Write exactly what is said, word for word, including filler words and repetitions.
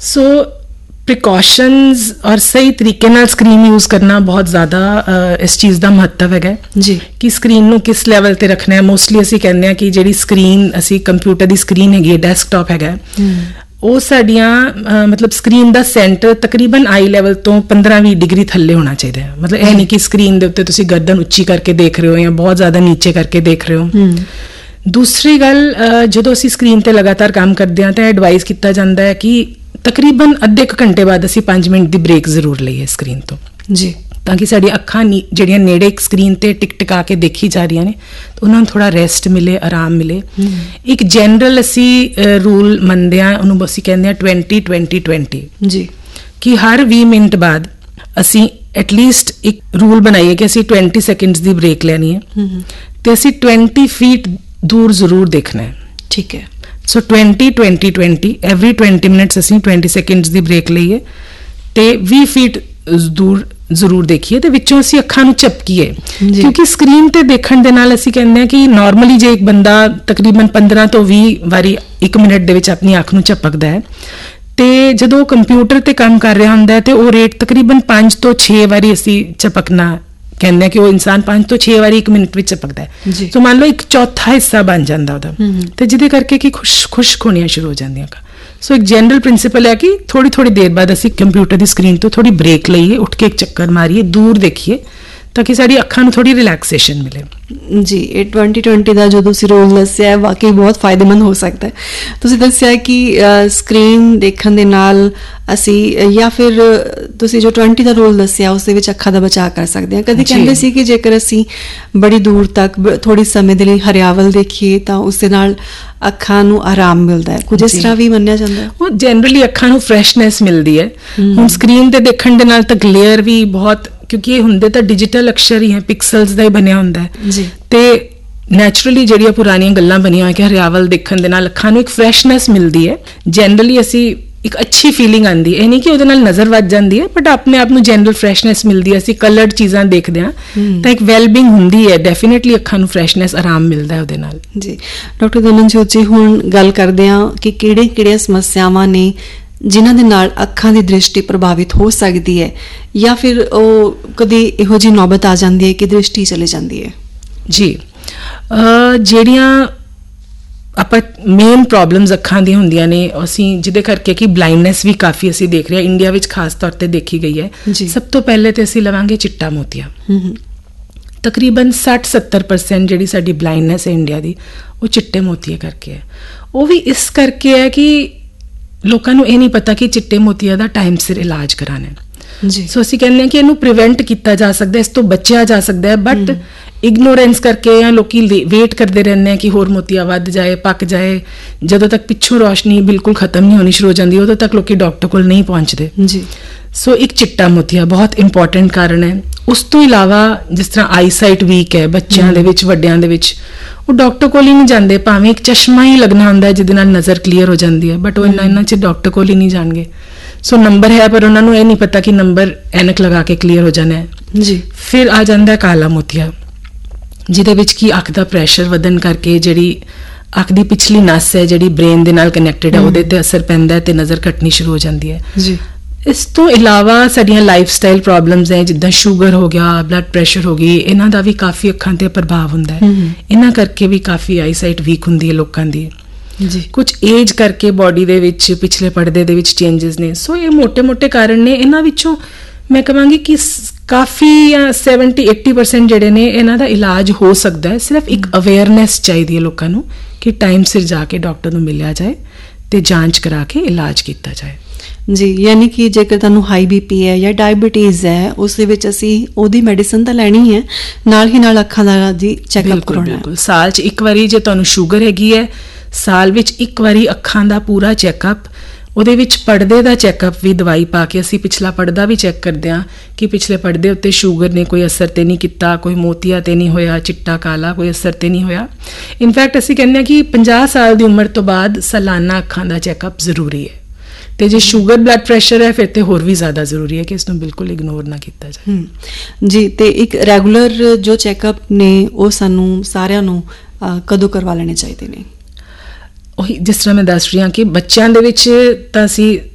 ਸੋ precautions ਔਰ ਸਹੀ ਤਰੀਕੇ ਨਾਲ ਸਕਰੀਨ ਯੂਜ਼ ਕਰਨਾ ਬਹੁਤ ਜ਼ਿਆਦਾ ਇਸ ਚੀਜ਼ ਦਾ ਮਹੱਤਵ ਹੈਗਾ ਜੀ, ਕਿ ਸਕਰੀਨ ਨੂੰ ਕਿਸ ਲੈਵਲ ਤੇ ਰੱਖਣਾ ਹੈ। ਮੋਸਟਲੀ ਅਸੀਂ ਕਹਿੰਦੇ ਹਾਂ ਕਿ ਜਿਹੜੀ ਸਕਰੀਨ ਅਸੀਂ ਕੰਪਿਊਟਰ ਦੀ ਸਕਰੀਨ ਹੈਗੀ ਹੈ, ਡੈਸਕਟਾਪ ਹੈਗਾ, ਉਹ ਸਾਡੀਆਂ ਮਤਲਬ ਸਕਰੀਨ ਦਾ ਸੈਂਟਰ ਤਕਰੀਬਨ ਆਈ ਲੈਵਲ ਤੋਂ ਪੰਦਰਾਂ ਵੀਹ ਡਿਗਰੀ ਥੱਲੇ ਹੋਣਾ ਚਾਹੀਦਾ ਹੈ। ਮਤਲਬ ਇਹ ਨਹੀਂ ਕਿ ਸਕਰੀਨ ਦੇ ਉੱਤੇ ਤੁਸੀਂ ਗਰਦਨ ਉੱਚੀ ਕਰਕੇ ਦੇਖ ਰਹੇ ਹੋ ਜਾਂ ਬਹੁਤ ਜ਼ਿਆਦਾ ਨੀਚੇ ਕਰਕੇ ਦੇਖ ਰਹੇ ਹੋ। ਦੂਸਰੀ ਗੱਲ, ਜਦੋਂ ਅਸੀਂ ਸਕਰੀਨ ਤੇ ਲਗਾਤਾਰ ਕੰਮ ਕਰਦੇ ਹਾਂ ਤਾਂ ਐਡਵਾਈਸ ਕੀਤਾ ਜਾਂਦਾ ਹੈ ਕਿ ਤਕਰੀਬਨ ਅੱਧੇ ਕੁ ਘੰਟੇ ਬਾਅਦ ਅਸੀਂ ਪੰਜ ਮਿੰਟ ਦੀ ਬ੍ਰੇਕ ਜ਼ਰੂਰ ਲਈਏ ਸਕਰੀਨ ਤੋਂ, ਜੀ, ਤਾਂ ਕਿ ਸਾਡੀ ਅੱਖਾਂ ਜਿਹੜੀਆਂ ਨੇੜੇ ਸਕਰੀਨ ਤੇ ਟਿਕ ਟਿਕਾ ਕੇ ਦੇਖੀ ਜਾ ਰਹੀਆਂ ਨੇ ਉਹਨਾਂ ਨੂੰ ਥੋੜਾ ਰੈਸਟ ਮਿਲੇ, ਆਰਾਮ ਮਿਲੇ। ਇੱਕ ਜਨਰਲ ਅਸੀਂ ਰੂਲ ਮੰਨਦੇ ਹਾਂ, ਉਹਨੂੰ ਅਸੀਂ ਕਹਿੰਦੇ ਹਾਂ ਟਵੈਂਟੀ ਟਵੈਂਟੀ ਟਵੈਂਟੀ, ਜੀ, ਕਿ ਹਰ ਵੀਹ ਮਿੰਟ ਬਾਅਦ ਅਸੀਂ ਐਟਲੀਸਟ ਇੱਕ ਰੂਲ ਬਣਾਈਏ ਕਿ ਅਸੀਂ ਟਵੈਂਟੀ ਸੈਕਿੰਡਸ ਦੀ ਬ੍ਰੇਕ ਲੈਣੀ ਹੈ ਤੇ ਅਸੀਂ ਟਵੈਂਟੀ ਫੀਟ ਦੂਰ ਜ਼ਰੂਰ ਦੇਖਣਾ ਹੈ। ਠੀਕ ਹੈ। ਸੋ twenty twenty twenty every twenty minutes ਅਸੀਂ ਟਵੈਂਟੀ ਸੈਕਿੰਡਸ ਦੀ ਬ੍ਰੇਕ ਲਈਏ ਤੇ ਵੀਹ ਫੀਟ ਦੂਰ ਜ਼ਰੂਰ ਦੇਖੀਏ ਤੇ ਵਿੱਚੋਂ ਅਸੀਂ ਅੱਖਾਂ ਨੂੰ ਝਪਕੀਏ, ਕਿਉਂਕਿ ਸਕਰੀਨ ਤੇ ਦੇਖਣ ਦੇ ਨਾਲ ਅਸੀਂ ਕਹਿੰਦੇ ਹਾਂ ਕਿ ਨਾਰਮਲੀ ਜੇ ਇੱਕ ਬੰਦਾ ਤਕਰੀਬਨ ਪੰਦਰਾਂ ਤੋਂ ਵੀਹ ਵਾਰੀ ਇੱਕ ਮਿੰਟ ਦੇ ਵਿੱਚ ਆਪਣੀ ਅੱਖ ਨੂੰ ਝਪਕਦਾ ਹੈ ਤੇ ਜਦੋਂ ਕੰਪਿਊਟਰ ਤੇ ਕੰਮ ਕਰ ਰਿਹਾ ਹੁੰਦਾ ਹੈ ਤੇ ਉਹ ਰੇਟ ਤਕਰੀਬਨ ਪੰਜ ਤੋਂ ਛੇ ਵਾਰੀ ਅਸੀਂ ਝਪਕਣਾ ਕਹਿੰਦੇ ਕਿ ਉਹ ਇਨਸਾਨ ਪੰਜ ਤੋਂ ਛੇ ਵਾਰੀ ਇੱਕ ਮਿੰਟ ਵਿੱਚ ਝਪਕਦਾ ਹੈ। ਸੋ ਮੰਨ ਲਓ ਇੱਕ ਚੌਥਾ ਹਿੱਸਾ ਬਣ ਜਾਂਦਾ ਉਹਦਾ, ਤੇ ਜਿਹਦੇ ਕਰਕੇ ਕਿ ਖੁਸ਼ ਖੁਸ਼ਕ ਹੋਣੀਆਂ ਸ਼ੁਰੂ ਹੋ ਜਾਂਦੀਆਂ। ਸੋ ਇੱਕ ਜਨਰਲ ਪ੍ਰਿੰਸੀਪਲ ਹੈ ਕਿ ਥੋੜੀ ਥੋੜੀ ਦੇਰ ਬਾਅਦ ਅਸੀਂ ਕੰਪਿਊਟਰ ਦੀ ਸਕਰੀਨ ਤੋਂ ਥੋੜੀ ਬ੍ਰੇਕ ਲਈਏ, ਉੱਠ ਕੇ ਇੱਕ ਚੱਕਰ ਮਾਰੀਏ, ਦੂਰ ਦੇਖੀਏ ਤਾਂ ਕਿ ਸਾਡੀ ਅੱਖਾਂ ਨੂੰ ਥੋੜੀ ਰਿਲੈਕਸੇਸ਼ਨ ਮਿਲੇ। ਜੀ, ਇਹ ਟਵੈਂਟੀ ਟਵੈਂਟੀ ਦਾ ਜੋ ਤੁਸੀਂ ਰੂਲ ਦੱਸਿਆ ਵਾਕਈ ਬਹੁਤ ਫਾਇਦੇਮੰਦ ਹੋ ਸਕਦਾ ਹੈ। ਤੁਸੀਂ ਦੱਸਿਆ ਕਿ ਸਕਰੀਨ ਦੇਖਣ ਦੇ ਨਾਲ ਅਸੀਂ ਜਾਂ ਫਿਰ ਤੁਸੀਂ ਜੋ ਟਵੈਂਟੀ ਦਾ ਰੂਲ ਦੱਸਿਆ ਉਸ ਦੇ ਵਿੱਚ ਅੱਖਾਂ ਦਾ ਬਚਾਅ ਕਰ ਸਕਦੇ ਹਾਂ। ਕਦੇ ਕਹਿੰਦੇ ਸੀ ਕਿ ਜੇਕਰ ਅਸੀਂ ਬੜੀ ਦੂਰ ਤੱਕ ਥੋੜੀ ਸਮੇਂ ਦੇ ਲਈ ਹਰਿਆਵਲ ਦੇਖੀਏ ਤਾਂ ਉਸ ਦੇ ਨਾਲ ਅੱਖਾਂ ਨੂੰ ਆਰਾਮ ਮਿਲਦਾ ਹੈ, ਕੁਝ ਇਸ ਤਰ੍ਹਾਂ ਵੀ ਮੰਨਿਆ ਜਾਂਦਾ ਹੈ। ਉਹ ਜਨਰਲੀ ਅੱਖਾਂ ਨੂੰ ਫਰੈਸ਼ਨੈਸ ਮਿਲਦੀ ਹੈ। ਹੁਣ ਸਕਰੀਨ ਤੇ ਦੇਖਣ ਦੇ ਨਾਲ ਤਾਂ ਗਲੇਅਰ ਵੀ ਬਹੁਤ, ਕਿਉਂਕਿ ਇਹ ਹੁੰਦੇ ਤਾਂ ਡਿਜੀਟਲ ਅਕਸ਼ਰ ਹੀ ਹੈ, ਪਿਕਸਲਸ ਦਾ ਹੀ ਬਣਿਆ ਹੁੰਦਾ ਹੈ ਤੇ ਨੈਚੁਰਲੀ ਜਿਹੜੀਆਂ ਪੁਰਾਣੀਆਂ ਗੱਲਾਂ ਬਣੀਆਂ ਹੋਈਆਂ ਕਿ ਹਰਿਆਵਲ ਦੇਖਣ ਦੇ ਨਾਲ ਅੱਖਾਂ ਨੂੰ ਇੱਕ ਫਰੈਸ਼ਨੈਸ ਮਿਲਦੀ ਹੈ। ਜਨਰਲੀ ਅਸੀਂ ਇੱਕ ਅੱਛੀ ਫੀਲਿੰਗ ਆਉਂਦੀ ਹੈ, ਇਹ ਨਹੀਂ ਕਿ ਉਹਦੇ ਨਾਲ ਨਜ਼ਰ ਵੱਜ ਜਾਂਦੀ ਹੈ, ਬਟ ਆਪਣੇ ਆਪ ਨੂੰ ਜਨਰਲ ਫਰੈਸ਼ਨੈਸ ਮਿਲਦੀ ਹੈ। ਅਸੀਂ ਕਲਰਡ ਚੀਜ਼ਾਂ ਦੇਖਦੇ ਹਾਂ ਤਾਂ ਇੱਕ ਵੈਲਬੀਂਗ ਹੁੰਦੀ ਹੈ, ਡੈਫੀਨੇਟਲੀ ਅੱਖਾਂ ਨੂੰ ਫਰੈਸ਼ਨੈਸ, ਆਰਾਮ ਮਿਲਦਾ ਹੈ ਉਹਦੇ ਨਾਲ। ਜੀ, ਡਾਕਟਰ ਦਮਨਜੋਤ ਜੀ, ਹੁਣ ਗੱਲ ਕਰਦੇ ਹਾਂ ਕਿ ਕਿਹੜੇ ਕਿਹੜੀਆਂ ਸਮੱਸਿਆਵਾਂ ਨੇ ਜਿਨ੍ਹਾਂ ਦੇ ਨਾਲ ਅੱਖਾਂ ਦੀ ਦ੍ਰਿਸ਼ਟੀ ਪ੍ਰਭਾਵਿਤ ਹੋ ਸਕਦੀ ਹੈ ਜਾਂ ਫਿਰ ਉਹ ਕਦੇ ਇਹੋ ਜਿਹੀ ਨੌਬਤ ਆ ਜਾਂਦੀ ਹੈ ਕਿ ਦ੍ਰਿਸ਼ਟੀ ਚਲੀ ਜਾਂਦੀ ਹੈ। ਜੀ, ਜਿਹੜੀਆਂ ਆਪਾਂ ਮੇਨ ਪ੍ਰੋਬਲਮਸ ਅੱਖਾਂ ਦੀਆਂ ਹੁੰਦੀਆਂ ਨੇ, ਅਸੀਂ ਜਿਹਦੇ ਕਰਕੇ ਕਿ ਬਲਾਈਂਡਨੈਸ ਵੀ ਕਾਫੀ ਅਸੀਂ ਦੇਖ ਰਹੇ ਹਾਂ, ਇੰਡੀਆ ਵਿੱਚ ਖਾਸ ਤੌਰ ਤੇ ਦੇਖੀ ਗਈ ਹੈ। ਸਭ ਤੋਂ ਪਹਿਲੇ ਤੇ ਅਸੀਂ ਲਵਾਂਗੇ ਚਿੱਟਾ ਮੋਤੀਆ। ਤਕਰੀਬਨ ਸੱਠ ਸੱਤਰ ਪਰਸੈਂਟ ਜਿਹੜੀ ਸਾਡੀ ਬਲਾਈਂਡਨੈਸ ਹੈ ਇੰਡੀਆ ਦੀ, ਉਹ ਚਿੱਟੇ ਮੋਤੀਏ ਕਰਕੇ ਹੈ। ਉਹ ਵੀ ਇਸ ਕਰਕੇ ਹੈ ਕਿ ਲੋਕਾਂ ਨੂੰ ਇਹ ਨਹੀਂ ਪਤਾ ਕਿ ਚਿੱਟੇ ਮੋਤੀਆ ਦਾ ਟਾਈਮ ਸਿਰ ਇਲਾਜ ਕਰਾਉਣਾ ਹੈ। ਜੀ, ਸੋ ਅਸੀਂ ਕਹਿੰਦੇ ਹਾਂ ਕਿ ਇਹਨੂੰ ਪ੍ਰੀਵੈਂਟ ਕੀਤਾ ਜਾ ਸਕਦਾ, ਇਸ ਤੋਂ ਬਚਿਆ ਜਾ ਸਕਦਾ ਹੈ, ਬਟ ਇਗਨੋਰੈਂਸ ਕਰਕੇ ਜਾਂ ਲੋਕੀ ਵੇਟ ਕਰਦੇ ਰਹਿੰਦੇ ਆ ਕਿ ਹੋਰ ਮੋਤੀਆ ਵੱਧ ਜਾਏ, ਪੱਕ ਜਾਏ। ਜਦੋਂ ਤੱਕ ਪਿੱਛੋਂ ਰੋਸ਼ਨੀ ਬਿਲਕੁਲ ਖਤਮ ਨਹੀਂ ਹੋਣੀ ਸ਼ੁਰੂ ਹੋ ਜਾਂਦੀ, ਉਦੋਂ ਤੱਕ ਲੋਕੀ ਡਾਕਟਰ ਕੋਲ ਨਹੀਂ ਪਹੁੰਚਦੇ। ਜੀ, ਸੋ ਇੱਕ ਚਿੱਟਾ ਮੋਤੀਆ ਬਹੁਤ ਇੰਪੋਰਟੈਂਟ ਕਾਰਨ ਹੈ। ਉਸ ਤੋਂ ਇਲਾਵਾ ਜਿਸ ਤਰ੍ਹਾਂ ਆਈ ਸਾਈਟ ਵੀਕ ਹੈ ਬੱਚਿਆਂ ਦੇ ਵਿੱਚ, ਵੱਡਿਆਂ ਦੇ ਵਿੱਚ, ਉਹ ਡਾਕਟਰ ਕੋਲ ਹੀ ਨਹੀਂ ਜਾਂਦੇ, ਭਾਵੇਂ ਇੱਕ ਚਸ਼ਮਾ ਹੀ ਲੱਗਣਾ ਹੁੰਦਾ ਹੈ ਜਿਹਦੇ ਨਾਲ ਨਜ਼ਰ ਕਲੀਅਰ ਹੋ ਜਾਂਦੀ ਹੈ, ਬਟ ਉਹ ਇੰਨਾ ਇੰਨਾ ਚ ਡਾਕਟਰ ਕੋਲ ਹੀ ਨਹੀਂ ਜਾਣਗੇ। ਸੋ ਨੰਬਰ ਹੈ ਪਰ ਉਹਨਾਂ ਨੂੰ ਇਹ ਨਹੀਂ ਪਤਾ ਕਿ ਨੰਬਰ ਐਨਕ ਲਗਾ ਕੇ ਕਲੀਅਰ ਹੋ ਜਾਣਾ ਹੈ। ਜੀ, ਫਿਰ ਆ ਜਾਂਦਾ ਕਾਲਾ ਮੋਤੀਆ, ਜਿਹਦੇ ਵਿੱਚ ਕੀ ਅੱਖ ਦਾ ਪ੍ਰੈਸ਼ਰ ਵਧਣ ਕਰਕੇ ਜਿਹੜੀ ਅੱਖ ਦੀ ਪਿਛਲੀ ਨਸ ਹੈ ਜਿਹੜੀ ਬ੍ਰੇਨ ਦੇ ਨਾਲ ਕਨੈਕਟਡ ਹੈ, ਉਹਦੇ ਤੇ ਅਸਰ ਪੈਂਦਾ ਹੈ ਤੇ ਨਜ਼ਰ ਘਟਣੀ ਸ਼ੁਰੂ ਹੋ ਜਾਂਦੀ ਹੈ। ਜੀ, ਇਸ ਤੋਂ ਇਲਾਵਾ ਸਾਡੀਆਂ ਲਾਈਫ ਸਟਾਈਲ ਪ੍ਰੋਬਲਮਸ ਹੈ, ਜਿੱਦਾਂ ਸ਼ੂਗਰ ਹੋ ਗਿਆ, ਬਲੱਡ ਪ੍ਰੈਸ਼ਰ ਹੋ ਗਈ, ਇਹਨਾਂ ਦਾ ਵੀ ਕਾਫੀ ਅੱਖਾਂ ਤੇ ਪ੍ਰਭਾਵ ਹੁੰਦਾ ਹੈ। ਇਹਨਾਂ ਕਰਕੇ ਵੀ ਕਾਫੀ ਆਈ ਸਾਈਟ ਵੀਕ ਹੁੰਦੀ ਹੈ ਲੋਕਾਂ ਦੀ। ਜੀ, ਕੁਝ ਏਜ ਕਰਕੇ ਬਾਡੀ ਦੇ ਵਿੱਚ ਪਿਛਲੇ ਪਰਦੇ ਦੇ ਵਿੱਚ ਚੇਂਜਸ ਨੇ। ਸੋ ਇਹ ਮੋਟੇ-ਮੋਟੇ ਕਾਰਨ ਨੇ। ਇਹਨਾਂ ਵਿੱਚੋਂ ਮੈਂ ਕਹਾਂਗੀ ਕਿ ਕਾਫੀ ਜਾਂ ਸੈਵਨਟੀ eighty percent ਜਿਹੜੇ ਨੇ ਇਹਨਾਂ ਦਾ ਇਲਾਜ ਹੋ ਸਕਦਾ ਹੈ। ਸਿਰਫ ਇੱਕ ਅਵੇਅਰਨੈਸ ਚਾਹੀਦੀ ਹੈ ਲੋਕਾਂ ਨੂੰ ਕਿ ਟਾਈਮ ਸਿਰ ਜਾ ਕੇ ਡਾਕਟਰ ਨੂੰ ਮਿਲਿਆ ਜਾਏ ਤੇ ਜਾਂਚ ਕਰਾ ਕੇ ਇਲਾਜ ਕੀਤਾ ਜਾਏ। ਜੀ, ਯਾਨੀ ਕਿ ਜੇਕਰ ਤੁਹਾਨੂੰ ਹਾਈ ਬੀਪੀ ਹੈ ਜਾਂ ਡਾਇਬੀਟੀਜ਼ ਹੈ, ਉਸ ਦੇ ਵਿੱਚ ਅਸੀਂ ਉਹਦੀ ਮੈਡੀਸਨ ਤਾਂ ਲੈਣੀ ਹੈ, ਨਾਲ ਹੀ ਨਾਲ ਅੱਖਾਂ ਦਾ ਜੀ ਚੈੱਕਅਪ ਕਰਾਉਣਾ ਹੈ। ਬਿਲਕੁਲ, ਸਾਲ 'ਚ ਇੱਕ ਵਾਰੀ ਜੇ ਤੁਹਾਨੂੰ ਸ਼ੂਗਰ ਹੈਗੀ ਹੈ, ਸਾਲ ਵਿੱਚ ਇੱਕ ਵਾਰੀ ਅੱਖਾਂ ਦਾ ਪੂਰਾ ਚੈੱਕਅਪ, ਉਹਦੇ ਵਿੱਚ ਪਰਦੇ ਦਾ ਚੈੱਕਅਪ ਵੀ, ਦਵਾਈ ਪਾ ਕੇ ਅਸੀਂ ਪਿਛਲਾ ਪਰਦਾ ਵੀ ਚੈੱਕ ਕਰਦੇ ਹਾਂ ਕਿ ਪਿਛਲੇ ਪਰਦੇ ਉੱਤੇ ਸ਼ੂਗਰ ਨੇ ਕੋਈ ਅਸਰ ਤੇ ਨਹੀਂ ਕੀਤਾ, ਕੋਈ ਮੋਤੀਆ ਤੇ ਨਹੀਂ ਹੋਇਆ, ਚਿੱਟਾ ਕਾਲਾ ਕੋਈ ਅਸਰ ਤੇ ਨਹੀਂ ਹੋਇਆ। ਇਨਫੈਕਟ ਅਸੀਂ ਕਹਿੰਦੇ ਹਾਂ ਕਿ ਪੰਜਾਹ ਸਾਲ ਦੀ ਉਮਰ ਤੋਂ ਬਾਅਦ ਸਾਲਾਨਾ ਅੱਖਾਂ ਦਾ ਚੈੱਕਅਪ ਜ਼ਰੂਰੀ ਹੈ। ਤੇ ਜੇ ਸ਼ੂਗਰ ਬਲੱਡ ਪ੍ਰੈਸ਼ਰ ਹੈ ਫਿਰ ਤੇ ਹੋਰ ਵੀ ਜ਼ਿਆਦਾ ਜ਼ਰੂਰੀ ਹੈ ਕਿ ਇਸ ਨੂੰ ਬਿਲਕੁਲ ਇਗਨੋਰ ਨਾ ਕੀਤਾ ਜਾਏ। ਜੀ, ਤੇ ਇੱਕ ਰੈਗੂਲਰ ਜੋ ਚੈੱਕਅਪ ਨੇ ਉਹ ਸਾਨੂੰ ਸਾਰਿਆਂ ਨੂੰ ਕਦੋਂ ਕਰਵਾ ਲੈਣੇ ਚਾਹੀਦੇ ਨੇ? ਉਹੀ ਜਿਸ ਤਰ੍ਹਾਂ ਮੈਂ ਦੱਸ ਰਹੀ ਹਾਂ ਕਿ ਬੱਚਿਆਂ ਦੇ ਵਿੱਚ ਤਾਂ ਅਸੀਂ